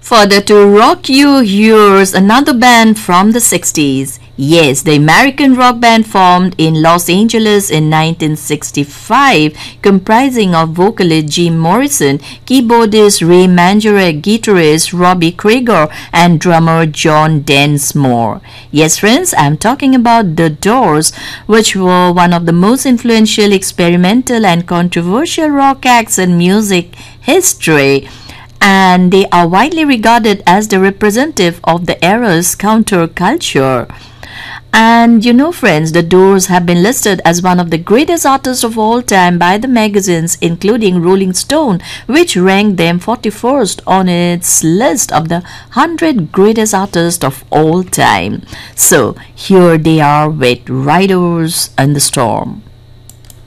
Further to rock you, here's another band from the 60s. Yes, the American rock band formed in Los Angeles in 1965, comprising of vocalist Jim Morrison, keyboardist Ray Manzarek, guitarist Robbie Krieger, and drummer John Densmore. Yes, friends, I'm talking about The Doors, which were one of the most influential, experimental, and controversial rock acts in music history, and they are widely regarded as the representative of the era's counterculture. And you know, friends, the Doors have been listed as one of the greatest artists of all time by the magazines, including Rolling Stone, which ranked them 41st on its list of the 100 greatest artists of all time. So, here they are with Riders in the Storm.